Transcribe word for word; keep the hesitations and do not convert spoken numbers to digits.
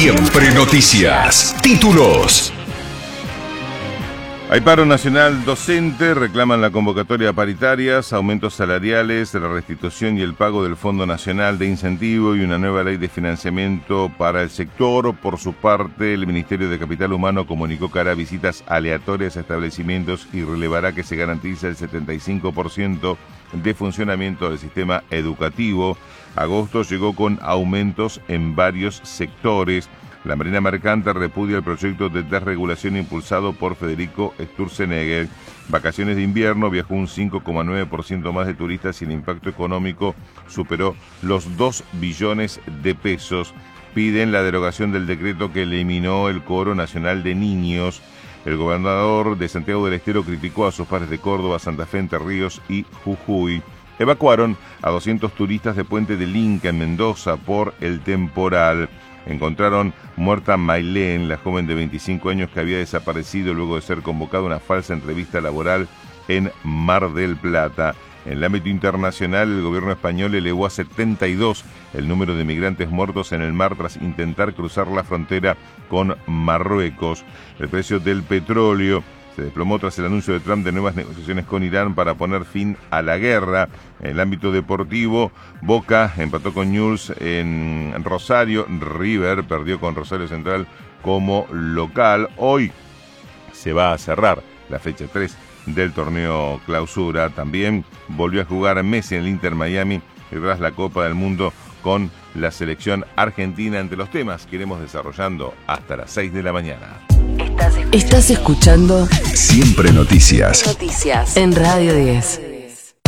Siempre Noticias. Títulos. Hay paro nacional docente, reclaman la convocatoria a paritarias, aumentos salariales, la restitución y el pago del Fondo Nacional de Incentivo y una nueva ley de financiamiento para el sector. Por su parte, el Ministerio de Capital Humano comunicó que hará visitas aleatorias a establecimientos y relevará que se garantiza el setenta y cinco por ciento de funcionamiento del sistema educativo. Agosto llegó con aumentos en varios sectores. La Marina Mercante repudia el proyecto de desregulación impulsado por Federico Sturzenegger. Vacaciones de invierno, viajó un cinco coma nueve por ciento más de turistas y el impacto económico superó los dos billones de pesos. Piden la derogación del decreto que eliminó el coro nacional de niños. El gobernador de Santiago del Estero criticó a sus pares de Córdoba, Santa Fe, Entre Ríos y Jujuy. Evacuaron a doscientos turistas de Puente del Inca en Mendoza por el temporal. Encontraron muerta Mailén, la joven de veinticinco años que había desaparecido luego de ser convocada a una falsa entrevista laboral en Mar del Plata. En el ámbito internacional, el gobierno español elevó a setenta y dos el número de migrantes muertos en el mar tras intentar cruzar la frontera con Marruecos. El precio del petróleo se desplomó tras el anuncio de Trump de nuevas negociaciones con Irán para poner fin a la guerra. En el ámbito deportivo, Boca empató con Newell's en Rosario. River perdió con Rosario Central como local. Hoy se va a cerrar la fecha tres del torneo Clausura. También volvió a jugar Messi en el Inter Miami y tras la Copa del Mundo con la selección argentina. Entre los temas que iremos desarrollando hasta las seis de la mañana. Estás escuchando Siempre Noticias. Noticias en Radio diez.